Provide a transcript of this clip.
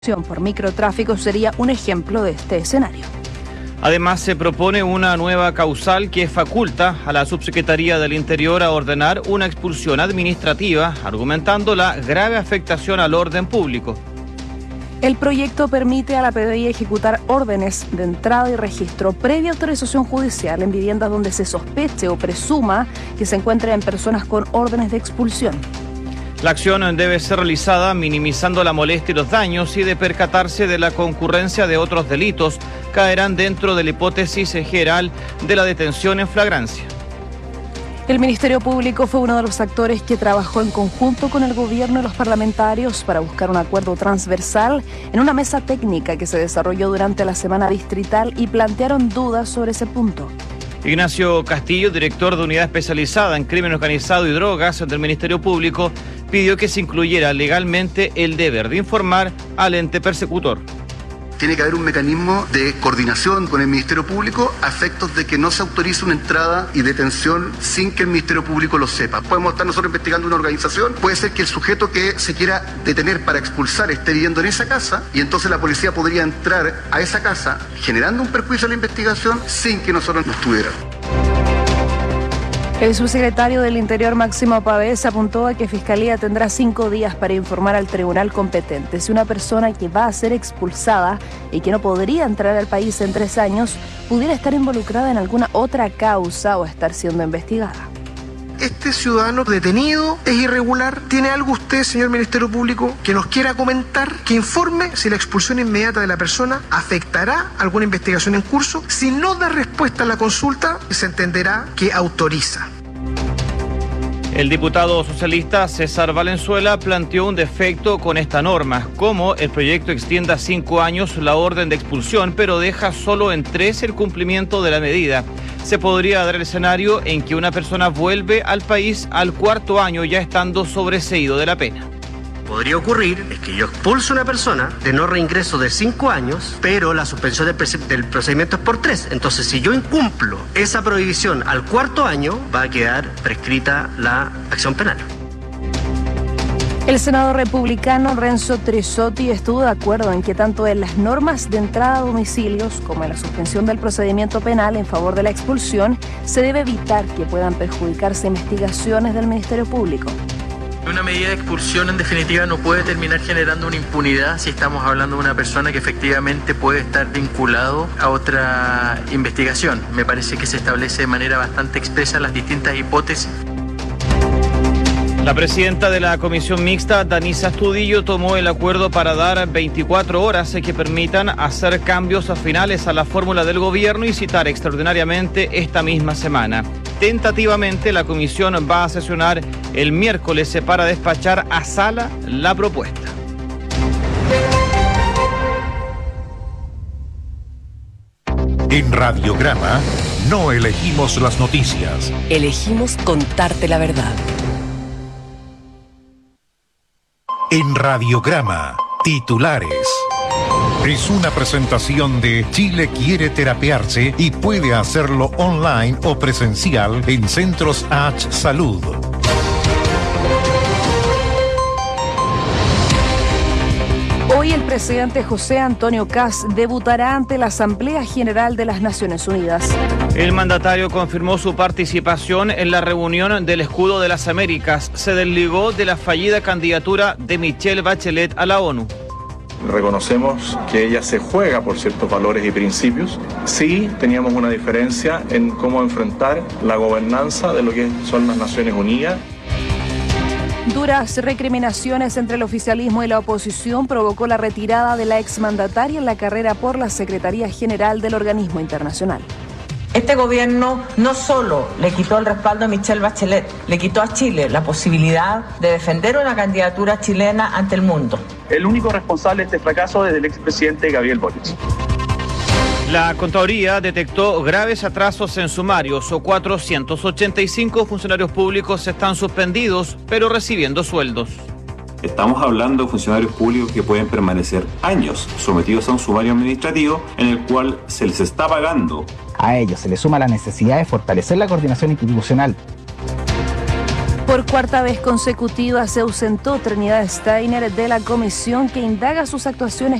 por microtráfico sería un ejemplo de este escenario. Además, se propone una nueva causal que faculta a la Subsecretaría del Interior a ordenar una expulsión administrativa, argumentando la grave afectación al orden público. El proyecto permite a la PDI ejecutar órdenes de entrada y registro previa autorización judicial en viviendas donde se sospeche o presuma que se encuentren personas con órdenes de expulsión. La acción debe ser realizada minimizando la molestia y los daños, y de percatarse de la concurrencia de otros delitos, caerán dentro de la hipótesis general de la detención en flagrancia. El Ministerio Público fue uno de los actores que trabajó en conjunto con el gobierno y los parlamentarios para buscar un acuerdo transversal en una mesa técnica que se desarrolló durante la semana distrital, y plantearon dudas sobre ese punto. Ignacio Castillo, director de Unidad Especializada en Crimen Organizado y Drogas del Ministerio Público, pidió que se incluyera legalmente el deber de informar al ente persecutor. Tiene que haber un mecanismo de coordinación con el Ministerio Público a efectos de que no se autorice una entrada y detención sin que el Ministerio Público lo sepa. Podemos estar nosotros investigando una organización, puede ser que el sujeto que se quiera detener para expulsar esté viviendo en esa casa, y entonces la policía podría entrar a esa casa generando un perjuicio a la investigación sin que nosotros no estuviéramos. El subsecretario del Interior, Máximo Pavés, apuntó a que Fiscalía tendrá 5 días para informar al tribunal competente si una persona que va a ser expulsada y que no podría entrar al país en 3 años pudiera estar involucrada en alguna otra causa o estar siendo investigada. Este ciudadano detenido es irregular. ¿Tiene algo usted, señor Ministerio Público, que nos quiera comentar? Que informe si la expulsión inmediata de la persona afectará alguna investigación en curso. Si no da respuesta a la consulta, se entenderá que autoriza. El diputado socialista César Valenzuela planteó un defecto con esta norma, como el proyecto extienda 5 años la orden de expulsión, pero deja solo en 3 el cumplimiento de la medida. Se podría dar el escenario en que una persona vuelve al país al 4.º año ya estando sobreseído de la pena. Podría ocurrir es que yo expulso a una persona de no reingreso de 5 años, pero la suspensión del procedimiento es por 3. Entonces, si yo incumplo esa prohibición al 4.º año, va a quedar prescrita la acción penal. El senador republicano Renzo Trizzotti estuvo de acuerdo en que tanto en las normas de entrada a domicilios como en la suspensión del procedimiento penal en favor de la expulsión se debe evitar que puedan perjudicarse investigaciones del Ministerio Público. Una medida de expulsión, en definitiva, no puede terminar generando una impunidad si estamos hablando de una persona que efectivamente puede estar vinculado a otra investigación. Me parece que se establece de manera bastante expresa las distintas hipótesis. La presidenta de la Comisión Mixta, Danisa Astudillo, tomó el acuerdo para dar 24 horas que permitan hacer cambios finales a la fórmula del gobierno y citar extraordinariamente esta misma semana. Tentativamente, la comisión va a sesionar el miércoles para despachar a sala la propuesta. En Radiograma no elegimos las noticias. Elegimos contarte la verdad. En Radiograma, titulares. Es una presentación de Chile quiere terapiarse y puede hacerlo online o presencial en Centros H Salud. Hoy el presidente José Antonio Kast debutará ante la Asamblea General de las Naciones Unidas. El mandatario confirmó su participación en la reunión del Escudo de las Américas. Se desligó de la fallida candidatura de Michelle Bachelet a la ONU. Reconocemos que ella se juega por ciertos valores y principios. Sí teníamos una diferencia en cómo enfrentar la gobernanza de lo que son las Naciones Unidas. Duras recriminaciones entre el oficialismo y la oposición provocó la retirada de la exmandataria en la carrera por la Secretaría General del organismo internacional. Este gobierno no solo le quitó el respaldo a Michelle Bachelet, le quitó a Chile la posibilidad de defender una candidatura chilena ante el mundo. El único responsable de este fracaso es el expresidente Gabriel Boric. La Contraloría detectó graves atrasos en sumarios. 485 funcionarios públicos están suspendidos, pero recibiendo sueldos. Estamos hablando de funcionarios públicos que pueden permanecer años sometidos a un sumario administrativo en el cual se les está pagando. A ello se le suma la necesidad de fortalecer la coordinación institucional. Por cuarta vez consecutiva se ausentó Trinidad Steiner de la comisión que indaga sus actuaciones